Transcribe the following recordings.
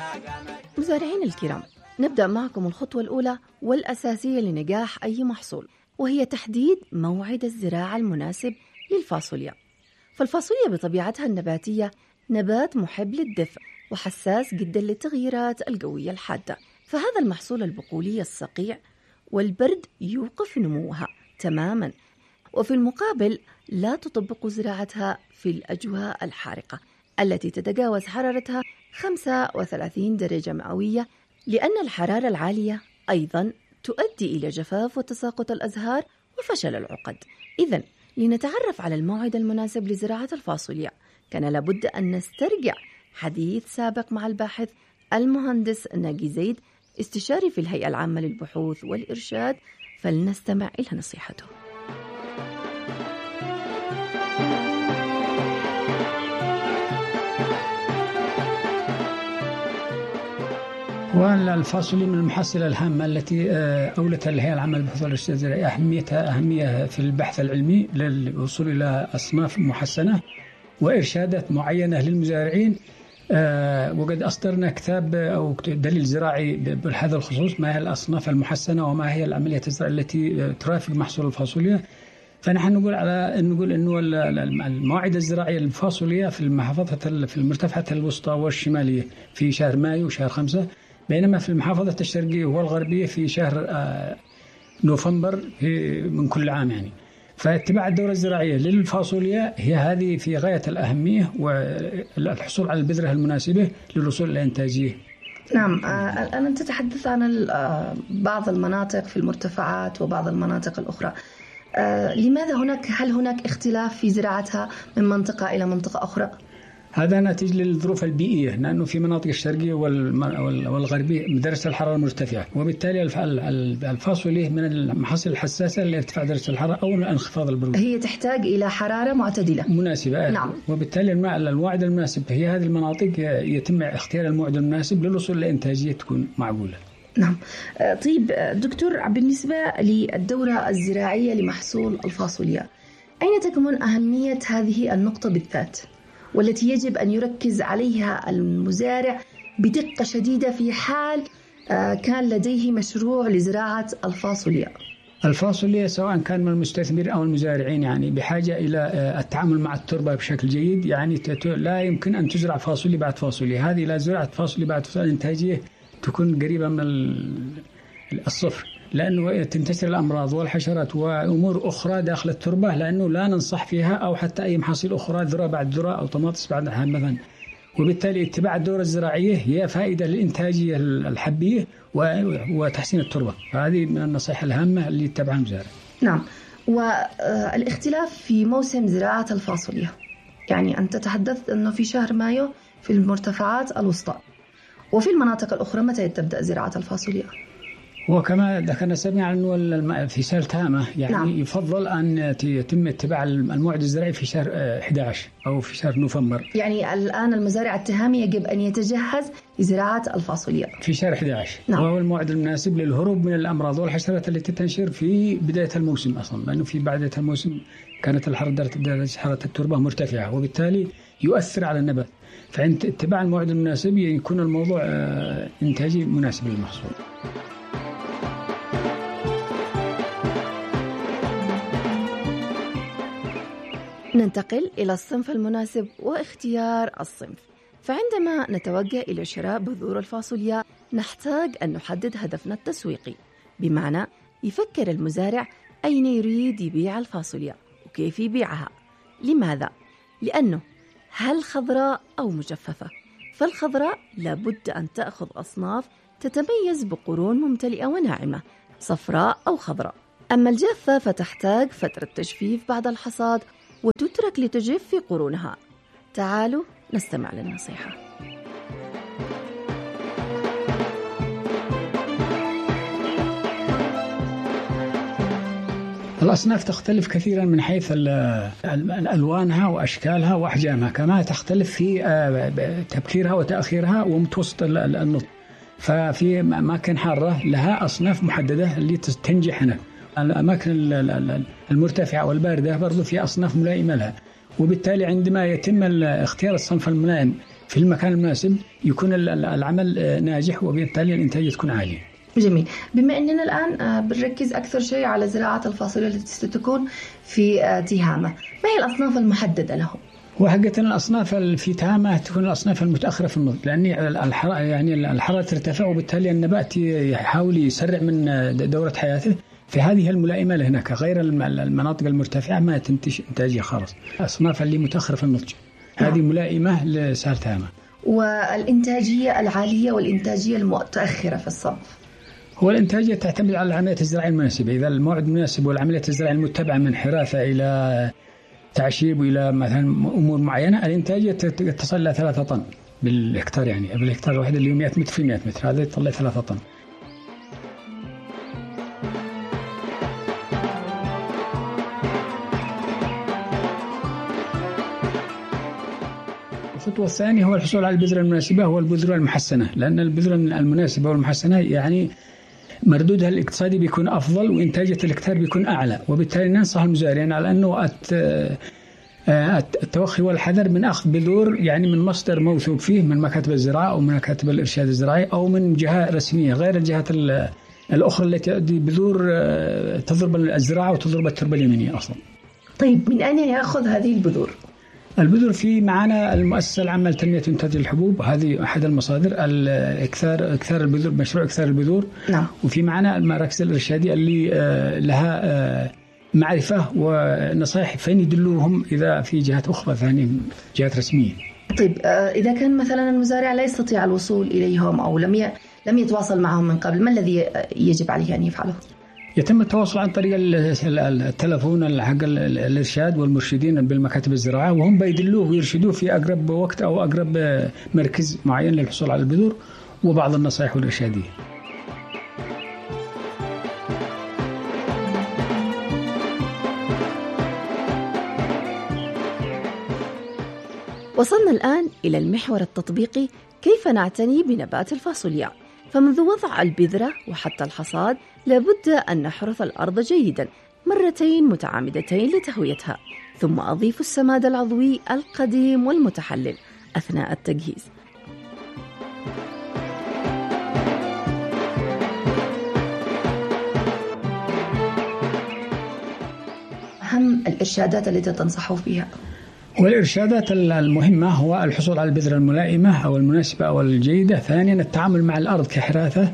مزارعين الكرام، نبدأ معكم الخطوة الأولى والأساسية لنجاح أي محصول، وهي تحديد موعد الزراعة المناسب للفاصوليا. فالفاصوليا بطبيعتها النباتية نبات محب للدفء وحساس جدا للتغييرات الجوية الحادة، فهذا المحصول البقولي الصقيع والبرد يوقف نموها تماما، وفي المقابل لا تطبق زراعتها في الأجواء الحارقة التي تتجاوز حرارتها 35 درجة مئوية، لأن الحرارة العالية أيضا تؤدي إلى جفاف وتساقط الأزهار وفشل العقد. إذن لنتعرف على الموعد المناسب لزراعة الفاصوليا كان لابد أن نسترجع حديث سابق مع الباحث المهندس ناجي زيد، استشاري في الهيئة العامة للبحوث والإرشاد، فلنستمع إلى نصيحته. والفاصوليا من المحاصيل الهامة التي أولتها الهيئة العامة للبحوث والإرشاد الزراعي أهمية في البحث العلمي للوصول إلى أصناف محسنة وإرشادات معينة للمزارعين. وقد أصدرنا كتاب أو دليل زراعي بهذا الخصوص، ما هي الأصناف المحسنة وما هي العمليات الزراعية التي ترافق محصول الفاصوليا. فنحن نقول إنه المواعيد الزراعية للفاصوليا في المحافظة في المرتفعات الوسطى والشمالية في شهر مايو وشهر 5، بينما في المحافظة الشرقية والغربية في شهر نوفمبر من كل عام يعني. فاتباع الدورة الزراعية للفاصوليا هي هذه في غاية الأهمية، والحصول على البذرة المناسبة للوصول إلى إنتاجية. نعم، الآن أنت تتحدث عن بعض المناطق في المرتفعات وبعض المناطق الأخرى. لماذا هل هناك اختلاف في زراعتها من منطقة إلى منطقة أخرى؟ هذا ناتج للظروف البيئية، لأنه في مناطق الشرقية والغربية درجة الحرارة مرتفعة، وبالتالي الفاصوليا من المحاصيل الحساسة لارتفاع درجة الحرارة أو انخفاض البرودة. هي تحتاج إلى حرارة معتدلة مناسبة. نعم. وبالتالي الموعد المناسب هي هذه المناطق يتم اختيار الموعد المناسب للوصول لإنتاجية تكون معقولة. نعم. طيب دكتور، بالنسبة للدورة الزراعية لمحصول الفاصوليا، أين تكمن أهمية هذه النقطة بالذات والتي يجب أن يركز عليها المزارع بدقة شديدة في حال كان لديه مشروع لزراعة الفاصوليا؟ الفاصوليا سواء كان من المستثمر أو المزارعين يعني بحاجة إلى التعامل مع التربة بشكل جيد. يعني لا يمكن أن تزرع فاصوليا بعد فاصوليا، هذه لا زراعة فاصوليا بعد فاصوليا إنتاجية تكون قريبة من الصفر، لأنه تنتشر الأمراض والحشرات وأمور أخرى داخل التربة، لأنه لا ننصح فيها أو حتى أي محاصيل أخرى ذرة بعد ذرة أو طماطس بعد مثلا. وبالتالي اتباع الدورة الزراعية هي فائدة للإنتاجية الحبية وتحسين التربة، فهذه من النصائح الهامة اللي يتبعها المزارع. نعم. والاختلاف في موسم زراعة الفاصوليا، يعني أنت تحدثت أنه في شهر مايو في المرتفعات الوسطى، وفي المناطق الأخرى متى تبدأ زراعة الفاصوليا؟ وكما ذكرنا سميعا أنه في شهر تامة يعني نعم. يفضل أن يتم اتباع الموعد الزراعي في شهر 11 أو في شهر نوفمبر. يعني الآن المزارع التهامي يجب أن يتجهز لزراعة الفاسوليا في شهر 11 نعم. وهو الموعد المناسب للهروب من الأمراض والحشرات التي تنشر في بداية الموسم أصلا، لأنه في بداية الموسم كانت درجة حرارة التربة مرتفعة وبالتالي يؤثر على النبات، فعند اتباع الموعد المناسب يكون الموضوع إنتاجي مناسب للمحصول. ننتقل إلى الصنف المناسب واختيار الصنف. فعندما نتوجه إلى شراء بذور الفاصوليا نحتاج أن نحدد هدفنا التسويقي، بمعنى يفكر المزارع أين يريد يبيع الفاصوليا وكيف يبيعها. لماذا؟ لأنه هل خضراء أو مجففة؟ فالخضراء لابد أن تأخذ أصناف تتميز بقرون ممتلئة وناعمة صفراء أو خضراء، أما الجافة فتحتاج فترة تجفيف بعد الحصاد وتترك لتجف في قرونها. تعالوا نستمع للنصيحة. الأصناف تختلف كثيرا من حيث ألوانها وأشكالها وأحجامها، كما تختلف في تبكيرها وتأخيرها ومتوسط النضج. ففي أماكن حارة لها أصناف محددة اللي تنجح هنا، الأماكن المرتفعة والباردة برضو في أصناف ملائمة لها، وبالتالي عندما يتم اختيار الصنف الملائم في المكان المناسب يكون العمل ناجح وبالتالي الإنتاجية تكون عالية. جميل. بما أننا الآن بنركز أكثر شيء على زراعة الفاصوليا التي ستكون في تيهامة، ما هي الأصناف المحددة لهم؟ وحقيقة الأصناف في تيهامة تكون الأصناف المتأخرة في النضج، لأن الحرارة ترتفع وبالتالي النبات يحاول يسرع من دورة حياته، فهذه الملائمة لهناك، غير المناطق المرتفعة ما تنتج إنتاجية خالص. الأصناف اللي متأخرة في النضج هذه ملائمة لسهل تيهامة. والإنتاجية العالية والإنتاجية المتأخرة في الصنف؟ هو الإنتاجية تعتمد على العملية الزراعية المناسبة. إذا الموعد مناسب والعملية الزراعية المتبعة من حراثة إلى تعشيب وإلى مثلا أمور معينة، الإنتاجية تصل إلى 3 طن بالهكتار، يعني بالهكتار الواحد اللي 100 متر في 100 متر، هذا يطلع 3 طن. الخطوة الثانية هو الحصول على البذرة المناسبة، هو البذرة المحسنة، لأن البذرة المناسبة والمحسنة يعني مردودها الاقتصادي بيكون أفضل وإنتاجية الهكتار بيكون أعلى، وبالتالي ننصح المزارعين على أنه التوخي والحذر من أخذ بذور يعني من مصدر موثوق فيه، من مكاتب الزراعة أو من مكاتب الإرشاد الزراعي أو من جهة رسمية غير الجهات الأخرى التي تؤدي بذور تضرب الزراعة وتضرب التربة اليمنية أصلا. طيب من أين يأخذ هذه البذور؟ البذور في معنا المؤسسة العامة لتنمية إنتاج الحبوب، هذه أحد المصادر. إكثار البذور، مشروع إكثار البذور. نعم. وفي معنا المراكز الإرشادية اللي لها معرفة ونصائح فين يدلوهم إذا في جهات أخرى ثانية، جهات رسمية. طيب إذا كان مثلا المزارع لا يستطيع الوصول إليهم أو لم يتواصل معهم من قبل، ما الذي يجب عليه أن يفعله؟ يتم التواصل عن طريق التلفون حق الإرشاد والمرشدين بالمكاتب الزراعة، وهم بيدلوه ويرشدوه في أقرب وقت أو أقرب مركز معين للحصول على البذور وبعض النصائح الإرشادية. وصلنا الآن إلى المحور التطبيقي، كيف نعتني بنبات الفاصوليا. فمنذ وضع البذرة وحتى الحصاد لابد أن نحرث الأرض جيدا 2 متعامدتين لتهويتها، ثم أضيف السماد العضوي القديم والمتحلل أثناء التجهيز. أهم الإرشادات التي تنصحوا فيها؟ والإرشادات المهمة هو الحصول على البذرة الملائمة أو المناسبة أو الجيدة. ثانيا التعامل مع الأرض كحراثة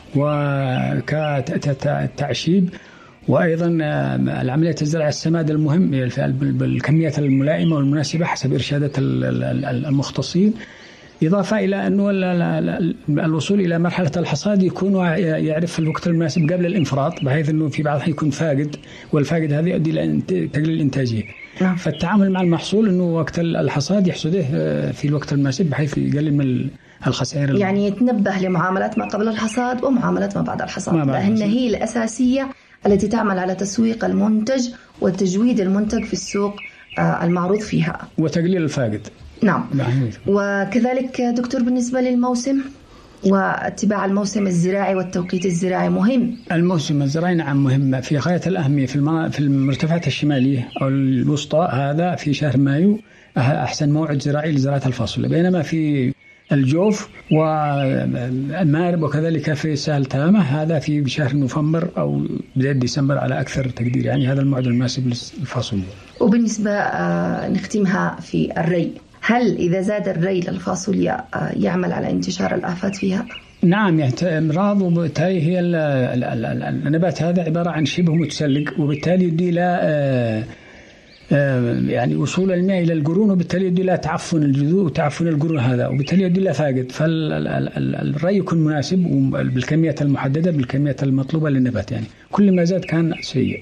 وكتعشيب، وأيضا العملية الزراعة السماد المهم بالكميات الملائمة والمناسبة حسب إرشادات المختصين، إضافة إلى أنه الوصول إلى مرحلة الحصاد يكون يعرف الوقت المناسب قبل الإنفراط، بحيث أنه في بعض يكون فاقد، والفاقد هذا يؤدي إلى تقليل الإنتاجية. فالتعامل مع المحصول أنه وقت الحصاد يحصده في الوقت المناسب بحيث يقلل من الخسائر. يعني يتنبه لمعاملات ما قبل الحصاد ومعاملات ما بعد الحصاد، لأن هي الأساسية التي تعمل على تسويق المنتج وتجويد المنتج في السوق المعروض فيها وتقليل الفاقد. نعم. وكذلك دكتور بالنسبة للموسم واتباع الموسم الزراعي والتوقيت الزراعي مهم. الموسم الزراعي نعم مهم في غاية الأهمية في المرتفعات الشمالية أو الوسطى، هذا في شهر مايو أحسن موعد زراعي لزراعة الفاصوليا، بينما في الجوف والمارب وكذلك في سهل تيهامة هذا في شهر نوفمبر أو بداية ديسمبر على أكثر تقدير، يعني هذا الموعد المناسب للفاصوليا. وبالنسبة نختمها في الري، هل إذا زاد الري للفاصوليا يعمل على انتشار الآفات فيها؟ نعم، يعني أمراض، وبالتالي هي النبات هذا عبارة عن شبه متسلق، وبالتالي يدي لا يعني وصول الماء إلى القرون، وبالتالي يدي لا تعفن الجذور وتعفن القرون هذا، وبالتالي يدي لا فاقد. فالري يكون مناسب بالكميات المحددة بالكميات المطلوبة للنبات، يعني كل ما زاد كان سيء.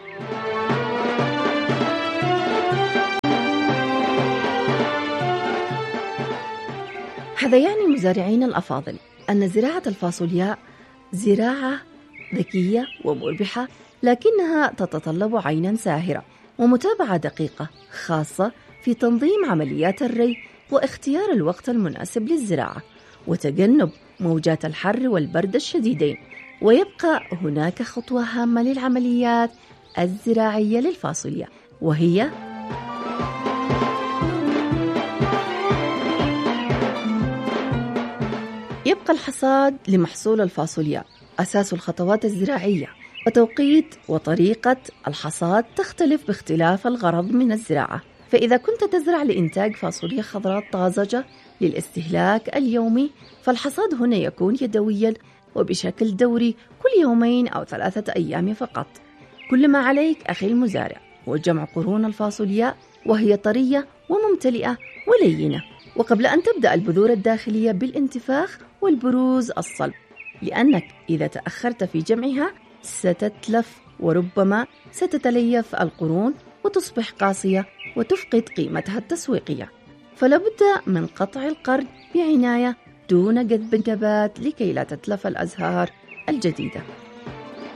هذا يعني مزارعين الأفاضل أن زراعة الفاصوليا زراعة ذكية ومربحة، لكنها تتطلب عينا ساهرة ومتابعة دقيقة، خاصة في تنظيم عمليات الري واختيار الوقت المناسب للزراعة وتجنب موجات الحر والبرد الشديدين. ويبقى هناك خطوة هامة للعمليات الزراعية للفاصوليا، وهي يبقى الحصاد لمحصول الفاصوليا أساس الخطوات الزراعية، وتوقيت وطريقة الحصاد تختلف باختلاف الغرض من الزراعة. فإذا كنت تزرع لإنتاج فاصوليا خضراء طازجة للاستهلاك اليومي، فالحصاد هنا يكون يدويا وبشكل دوري كل 2 أو 3 أيام فقط. كل ما عليك أخي المزارع هو جمع قرون الفاصوليا وهي طرية وممتلئة ولينة، وقبل أن تبدأ البذور الداخلية بالانتفاخ والبروز الصلب، لأنك إذا تأخرت في جمعها ستتلف وربما ستتليف القرون وتصبح قاسية وتفقد قيمتها التسويقية. فلابد من قطع القرن بعناية دون جذب النبات لكي لا تتلف الأزهار الجديدة.